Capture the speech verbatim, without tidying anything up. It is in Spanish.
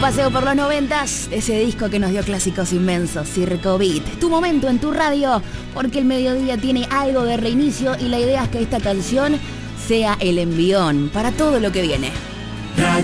paseo por los noventas, ese disco que nos dio clásicos inmensos, Circo Beat. Tu momento en tu radio, porque el mediodía tiene algo de reinicio y la idea es que esta canción sea el envión para todo lo que viene. Radio